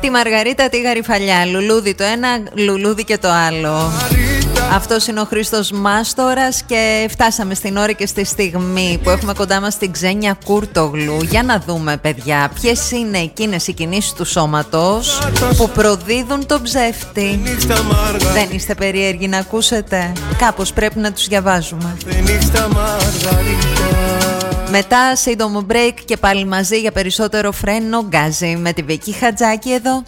Τη Μαργαρίτα τη Γαριφαλιά. Λουλούδι το ένα, λουλούδι και το άλλο. Αυτός είναι ο Χρήστος Μάστορας και φτάσαμε στην ώρα και στη στιγμή που έχουμε κοντά μας την Ξένια Κούρτογλου. Για να δούμε, παιδιά, ποιες είναι εκείνες οι κινήσεις του σώματος που προδίδουν τον ψεύτη. Δεν είστε περίεργοι να ακούσετε? Κάπως πρέπει να τους διαβάζουμε. Μετά σύντομο break και πάλι μαζί για περισσότερο Φρένο Γκάζι με τη Βίκη Χατζάκη εδώ.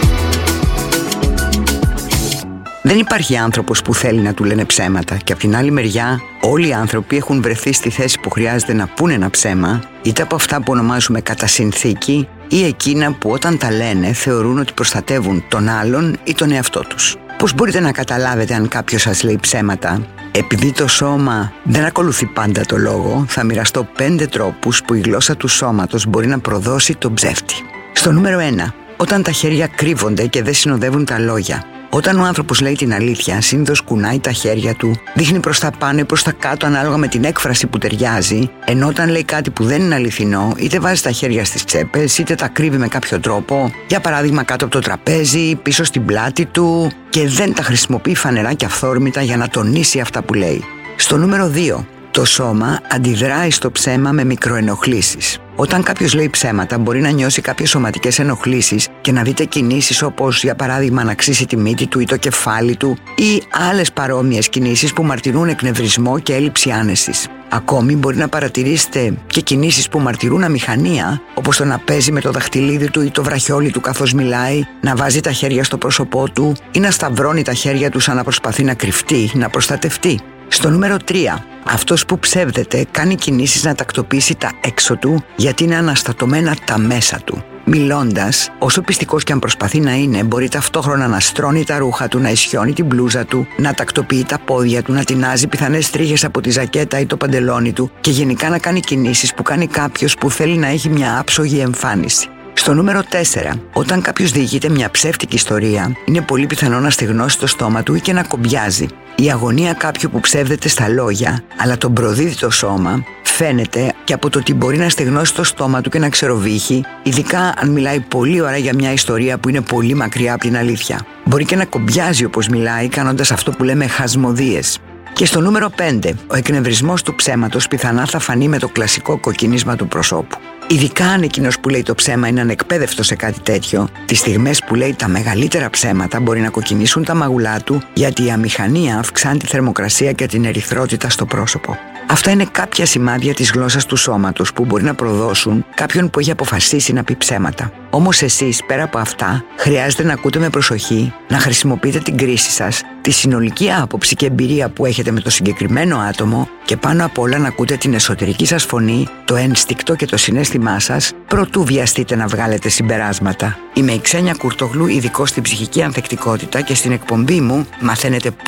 Δεν υπάρχει άνθρωπος που θέλει να του λένε ψέματα και από την άλλη μεριά όλοι οι άνθρωποι έχουν βρεθεί στη θέση που χρειάζεται να πούνε ένα ψέμα, είτε από αυτά που ονομάζουμε κατά συνθήκη ή εκείνα που όταν τα λένε θεωρούν ότι προστατεύουν τον άλλον ή τον εαυτό τους. Πώς μπορείτε να καταλάβετε αν κάποιος σας λέει ψέματα? Επειδή το σώμα δεν ακολουθεί πάντα το λόγο, θα μοιραστώ 5 τρόπους που η γλώσσα του σώματος μπορεί να προδώσει τον ψεύτη. Στο νούμερο 1, όταν τα χέρια κρύβονται και δεν συνοδεύουν τα λόγια. Όταν ο άνθρωπος λέει την αλήθεια, συνήθως κουνάει τα χέρια του, δείχνει προς τα πάνω ή προς τα κάτω ανάλογα με την έκφραση που ταιριάζει, ενώ όταν λέει κάτι που δεν είναι αληθινό, είτε βάζει τα χέρια στις τσέπες, είτε τα κρύβει με κάποιο τρόπο, για παράδειγμα κάτω από το τραπέζι, πίσω στην πλάτη του, και δεν τα χρησιμοποιεί φανερά και αυθόρμητα για να τονίσει αυτά που λέει. Στο νούμερο 2, το σώμα αντιδράει στο ψέμα με μικροενοχλήσεις. Όταν κάποιος λέει ψέματα, μπορεί να νιώσει κάποιες σωματικές ενοχλήσεις και να δείτε κινήσεις όπως, για παράδειγμα, να ξύσει τη μύτη του ή το κεφάλι του ή άλλες παρόμοιες κινήσεις που μαρτυρούν εκνευρισμό και έλλειψη άνεσης. Ακόμη μπορεί να παρατηρήσετε και κινήσεις που μαρτυρούν αμηχανία, όπως το να παίζει με το δαχτυλίδι του ή το βραχιόλι του καθώς μιλάει, να βάζει τα χέρια στο πρόσωπό του ή να σταυρώνει τα χέρια του σαν να προσπαθεί να κρυφτεί, να προστατευτεί. Στο νούμερο 3, αυτός που ψεύδεται κάνει κινήσεις να τακτοποιήσει τα έξω του γιατί είναι αναστατωμένα τα μέσα του. Μιλώντας, όσο πιστικός και αν προσπαθεί να είναι, μπορεί ταυτόχρονα να στρώνει τα ρούχα του, να ισιώνει την μπλούζα του, να τακτοποιεί τα πόδια του, να τεινάζει πιθανές τρίχες από τη ζακέτα ή το παντελόνι του και γενικά να κάνει κινήσεις που κάνει κάποιος που θέλει να έχει μια άψογη εμφάνιση. Στο νούμερο 4, όταν κάποιος διηγείται μια ψεύτικη ιστορία, είναι πολύ πιθανό να στεγνώσει το στόμα του ή και να κομπιάζει. Η αγωνία κάποιου που ψεύδεται στα λόγια, αλλά τον προδίδει το σώμα, φαίνεται και από το ότι μπορεί να στεγνώσει το στόμα του και να ξεροβύχει, ειδικά αν μιλάει πολύ ώρα για μια ιστορία που είναι πολύ μακριά από την αλήθεια. Μπορεί και να κομπιάζει όπως μιλάει, κάνοντας αυτό που λέμε χασμωδίες. Και στο νούμερο 5, ο εκνευρισμός του ψέματος πιθανά θα φανεί με το κλασικό κοκκινίσμα του προσώπου. Ειδικά αν εκείνος που λέει το ψέμα είναι ανεκπαίδευτος σε κάτι τέτοιο, τις στιγμές που λέει τα μεγαλύτερα ψέματα μπορεί να κοκκινήσουν τα μαγουλά του, γιατί η αμηχανία αυξάνει τη θερμοκρασία και την ερυθρότητα στο πρόσωπο. Αυτά είναι κάποια σημάδια της γλώσσας του σώματος που μπορεί να προδώσουν κάποιον που έχει αποφασίσει να πει ψέματα. Όμως εσείς, πέρα από αυτά, χρειάζεται να ακούτε με προσοχή, να χρησιμοποιείτε την κρίση σας, τη συνολική άποψη και εμπειρία που έχετε με το συγκεκριμένο άτομο και πάνω απ' όλα να ακούτε την εσωτερική σας φωνή, το ένστικτο και το συναίσθημά σας, προτού βιαστείτε να βγάλετε συμπεράσματα. Είμαι η Ξένια Κούρτογλου, ειδικός στην ψυχική ανθεκτικότητα και στην εκπομπή μου μαθαίνετε